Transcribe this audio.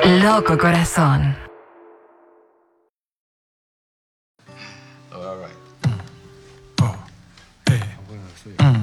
Loco Corazón. Oh, all right. Oh, hey. I'm gonna see.